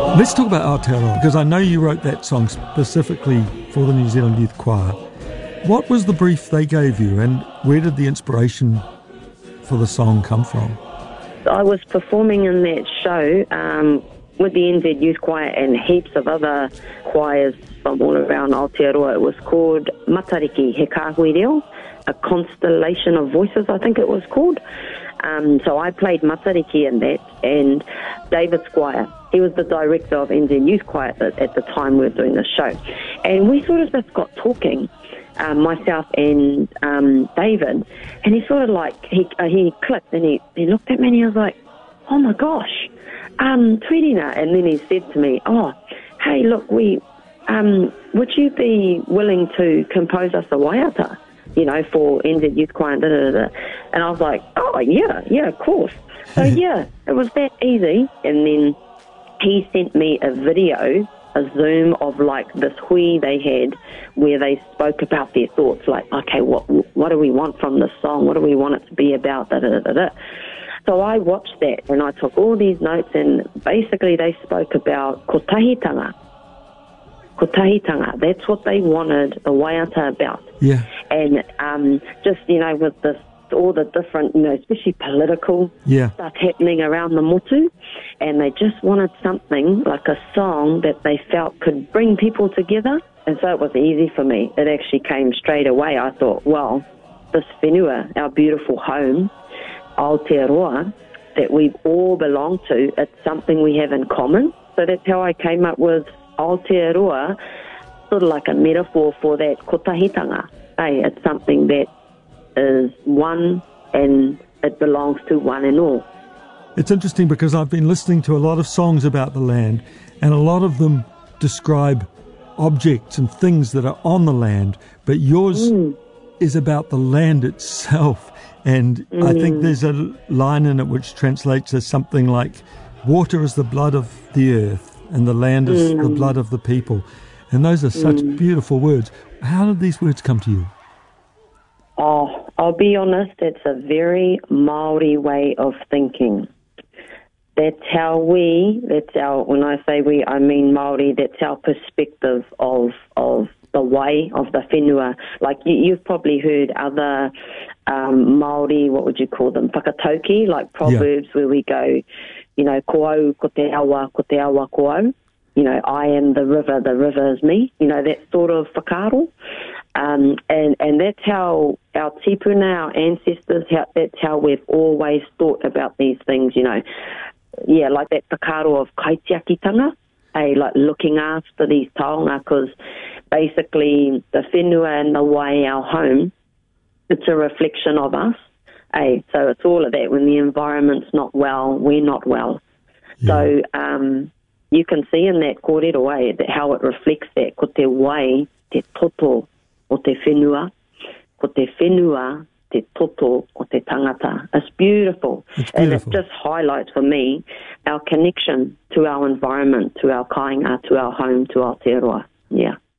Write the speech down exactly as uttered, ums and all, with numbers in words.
Let's talk about Aotearoa, because I know you wrote that song specifically for the New Zealand Youth Choir. What was the brief they gave you, and where did the inspiration for the song come from? I was performing in that show um, with the N Z Youth Choir and heaps of other choirs from all around Aotearoa. It was called Matariki He Kāhui Reo, a constellation of voices, I think it was called. Um, so I played Matariki in that, and David Squire, he was the director of N Z Youth Choir at, at the time we were doing the show. And we sort of just got talking, um, myself and um, David, and he sort of like, he uh, he clicked and he, he looked at me and he was like, oh my gosh, um, Tuirina. And then he said to me, oh, hey, look, we, um, would you be willing to compose us a waiata? You know, for N Z Youth Choir, da, da, da, da. And I was like, oh, yeah, yeah, of course. So, yeah, it was that easy. And then he sent me a video, a Zoom of, like, this hui they had where they spoke about their thoughts, like, okay, what what do we want from this song? What do we want it to be about? Da, da, da, da, da. So I watched that, and I took all these notes, and basically they spoke about kotahitanga. Kotahitanga, that's what they wanted the waiata about. Yeah. And um, just, you know, with this, all the different, you know, especially political yeah. stuff happening around the motu, and they just wanted something like a song that they felt could bring people together. And so it was easy for me. It actually came straight away. I thought, well, this whenua, our beautiful home, Aotearoa, that we all belong to, it's something we have in common. So that's how I came up with Aotearoa, sort of like a metaphor for that kotahitanga. Hey, it's something that is one and it belongs to one and all. It's interesting because I've been listening to a lot of songs about the land, and a lot of them describe objects and things that are on the land, but yours mm. is about the land itself. And mm. I think there's a line in it which translates as something like, water is the blood of the earth and the land is mm. the blood of the people. And those are such mm. beautiful words. How did these words come to you? Oh, I'll be honest, it's a very Māori way of thinking. That's how we, that's our, when I say we, I mean Māori, that's our perspective of of the way of the whenua. Like you, you've probably heard other um, Māori, what would you call them, whakatauki, like proverbs yeah. where we go, you know, ko au, ko te awa, ko te awa, ko au. You know, I am the river, the river is me. You know, that sort of whakaaro. Um, and, and that's how our tipuna, our ancestors, how, that's how we've always thought about these things, you know. Yeah, like that whakaaro of kaitiakitanga, eh, like looking after these taonga, because basically the whenua and the way, our home, it's a reflection of us. Eh? So it's all of that. When the environment's not well, we're not well. Yeah. So um, you can see in that kōrero way that how it reflects that, ko te wai, te toto o te whenua, ko te whenua, te toto o te tangata. It's beautiful. It's and beautiful. it just highlights for me our connection to our environment, to our kāinga, to our home, to Aotearoa. Yeah.